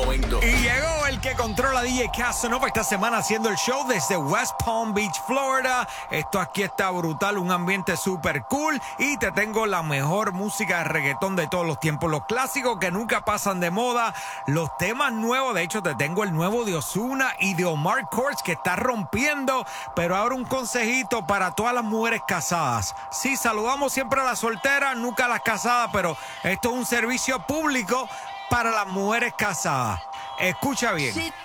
momento. Y llegó el que controla DJ Casanova esta semana haciendo el show desde West Palm Beach, Florida. Esto aquí está brutal, un ambiente súper cool. Y te tengo la mejor música de reggaetón de todos los tiempos. Los clásicos que nunca pasan de moda. Los temas nuevos. De hecho, te tengo el nuevo de Ozuna y de Omar Courtz que está rompiendo. Pero ahora un consejito para todas las mujeres casadas. Sí, saludamos siempre a las solteras, nunca a las casadas. Pero esto es un servicio público para las mujeres casadas. Escucha bien.